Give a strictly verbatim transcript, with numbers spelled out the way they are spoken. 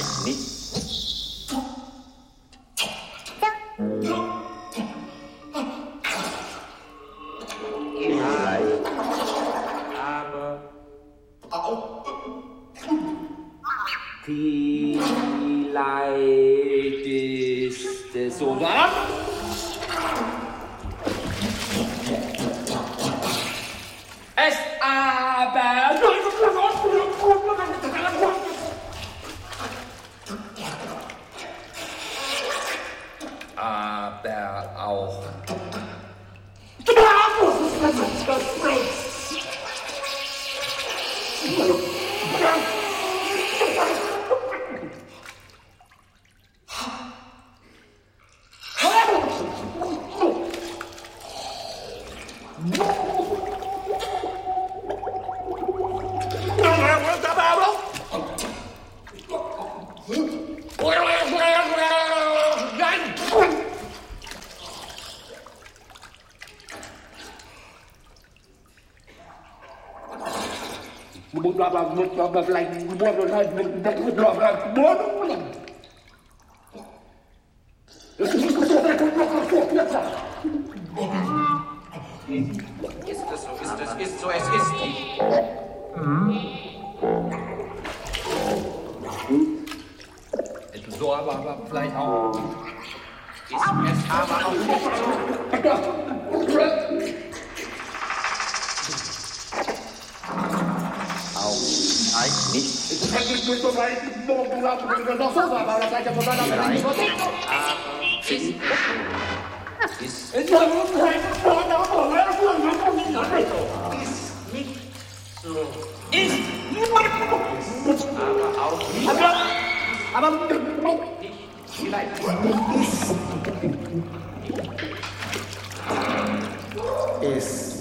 Nein, nicht. Vielleicht, aber vielleicht ist es sogar es aber aber auch Ist es so, ist es, ist so, es ist nicht. Ist so, aber, aber vielleicht auch. Ist es aber auch nicht so. Auch eigentlich nicht. Vielleicht, aber ist, ist nicht so. Ist aber auch nicht. Aber, aber nicht. Vielleicht. Ist.